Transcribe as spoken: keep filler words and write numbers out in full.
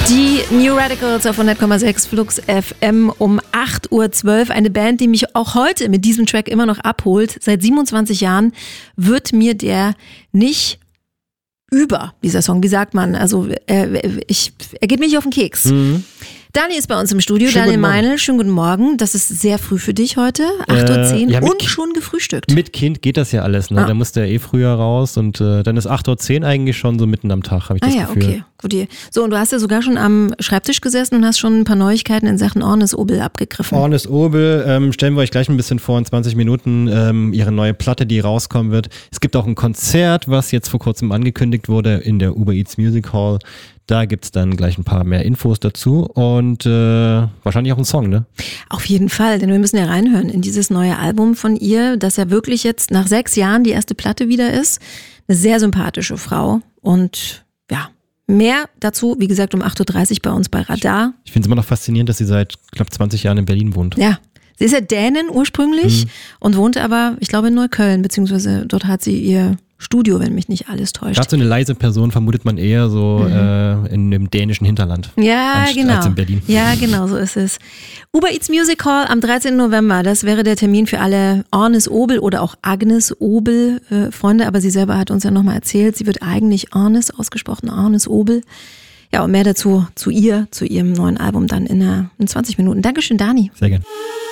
Die New Radicals auf hundert Komma sechs Flux F M um acht Uhr zwölf. Eine Band, die mich auch heute mit diesem Track immer noch abholt. Seit siebenundzwanzig Jahren wird mir der nicht über, dieser Song. Wie sagt man? Also äh, ich, er geht mir nicht auf den Keks. Mhm. Dani ist bei uns im Studio, schönen Daniel Meinl, schönen guten Morgen. Das ist sehr früh für dich heute, acht Uhr zehn äh, ja, und schon gefrühstückt. Mit Kind geht das ja alles, ne? Ah. Da musste er eh früher raus und äh, dann ist acht Uhr zehn eigentlich schon so mitten am Tag, habe ich ah, das ja, Gefühl. Okay, gut. So, und du hast ja sogar schon am Schreibtisch gesessen und hast schon ein paar Neuigkeiten in Sachen Ornes Obel abgegriffen. Ornes Obel, ähm, stellen wir euch gleich ein bisschen vor in zwanzig Minuten, ähm, ihre neue Platte, die rauskommen wird. Es gibt auch ein Konzert, was jetzt vor kurzem angekündigt wurde in der Uber Eats Music Hall. Da gibt's dann gleich ein paar mehr Infos dazu und äh, wahrscheinlich auch einen Song, ne? Auf jeden Fall, denn wir müssen ja reinhören in dieses neue Album von ihr, das ja wirklich jetzt nach sechs Jahren die erste Platte wieder ist. Eine sehr sympathische Frau und ja, mehr dazu, wie gesagt, um acht Uhr dreißig bei uns bei Radar. Ich, ich finde es immer noch faszinierend, dass sie seit knapp zwanzig Jahren in Berlin wohnt. Ja, sie ist ja Dänin ursprünglich mhm. und wohnte aber, ich glaube, in Neukölln, beziehungsweise dort hat sie ihr Studio, wenn mich nicht alles täuscht. Gerade so eine leise Person vermutet man eher so mhm. äh, in dem dänischen Hinterland. Ja, als, genau. Als in Berlin. Ja, genau, so ist es. Uber Eats Music Hall am dreizehnten November, das wäre der Termin für alle Ornes Obel oder auch Agnes Obel äh, Freunde, aber sie selber hat uns ja nochmal erzählt, sie wird eigentlich Ornes ausgesprochen, Ornes Obel. Ja, und mehr dazu zu ihr, zu ihrem neuen Album dann in, in zwanzig Minuten. Dankeschön, Dani. Sehr gerne.